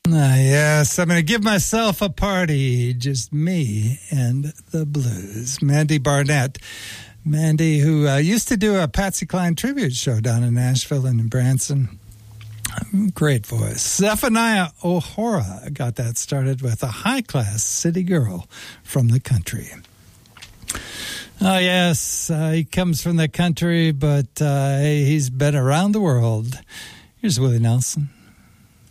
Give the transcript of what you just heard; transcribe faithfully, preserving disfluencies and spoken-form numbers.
Ah, yes, I'm going to give myself a party, just me and the blues. Mandy Barnett. Mandy, who uh, used to do a Patsy Cline tribute show down in Nashville and in Branson. Great voice. Zephaniah O'Hara got that started with a high-class city girl from the country. Oh, yes, uh, he comes from the country, but uh, he's been around the world. Here's Willie Nelson.